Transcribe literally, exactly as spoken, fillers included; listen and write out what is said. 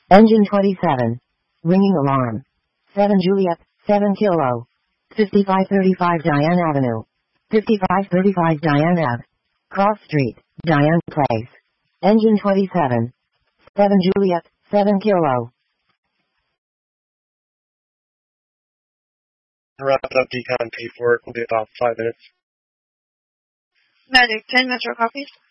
Engine twenty-seven. Ringing alarm. seven Juliet, seven Kilo. fifty-five thirty-five Diane Avenue. fifty-five thirty-five Diane Ave. Cross Street, Diane Place. Engine twenty-seven. seven Juliet, seven Kilo. Wrap up decon P four. It will be about five minutes. Magic ten Metro copies.